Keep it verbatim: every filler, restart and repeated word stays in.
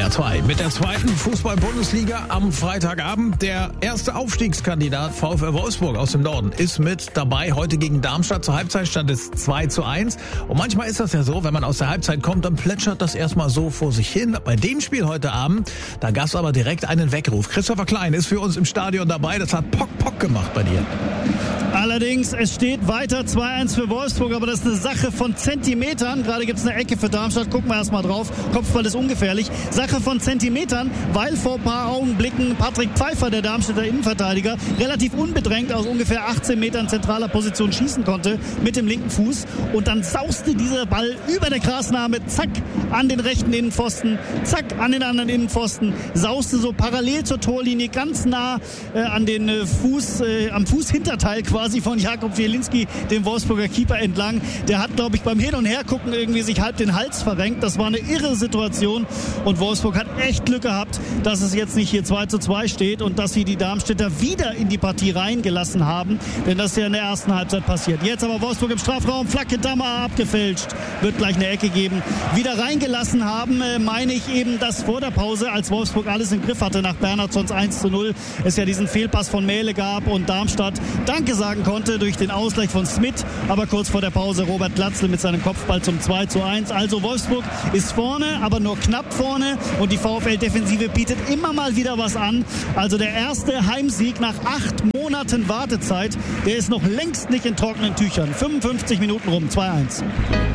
W R zwei. Mit der zweiten Fußball-Bundesliga am Freitagabend. Der erste Aufstiegskandidat VfL Wolfsburg aus dem Norden ist mit dabei. Heute gegen Darmstadt. Zur Halbzeit stand es zwei zu eins. Und manchmal ist das ja so, wenn man aus der Halbzeit kommt, dann plätschert das erstmal so vor sich hin. Bei dem Spiel heute Abend, da gab es aber direkt einen Weckruf. Christopher Klein ist für uns im Stadion dabei. Das hat Pock Pock gemacht bei dir. Allerdings, es steht weiter zwei eins für Wolfsburg, aber das ist eine Sache von Zentimetern. Gerade gibt es eine Ecke für Darmstadt, gucken wir erstmal drauf. Kopfball ist ungefährlich. Sache von Zentimetern, weil vor ein paar Augenblicken Patrick Pfeiffer, der Darmstädter Innenverteidiger, relativ unbedrängt aus ungefähr achtzehn Metern zentraler Position schießen konnte mit dem linken Fuß. Und dann sauste dieser Ball über der Grasnarbe, zack, an den rechten Innenpfosten, zack, an den anderen Innenpfosten, sauste so parallel zur Torlinie, ganz nah äh, an den äh, Fuß, äh, am Fußhinterteil quasi von Jakob Wielinski, dem Wolfsburger Keeper, entlang. Der hat, glaube ich, beim Hin- und Hergucken irgendwie sich halb den Hals verrenkt. Das war eine irre Situation und Wolfsburg hat echt Glück gehabt, dass es jetzt nicht hier zwei zu zwei steht und dass sie die Darmstädter wieder in die Partie reingelassen haben, denn das ist ja in der ersten Halbzeit passiert. Jetzt aber Wolfsburg im Strafraum, Flanke Dammer abgefälscht, wird gleich eine Ecke geben. Wieder reingelassen haben, äh, meine ich eben, dass vor der Pause, als Wolfsburg alles im Griff hatte nach Bernhardssons eins zu null, es ja diesen Fehlpass von Mähle gab und Darmstadt Danke sagen konnte durch den Ausgleich von Smith, aber kurz vor der Pause Robert Glatzel mit seinem Kopfball zum zwei zu eins. Also Wolfsburg ist vorne, aber nur knapp vorne und die VfL-Defensive bietet immer mal wieder was an. Also der erste Heimsieg nach acht Monaten Wartezeit, der ist noch längst nicht in trockenen Tüchern. fünfundfünfzig Minuten rum, zwei eins.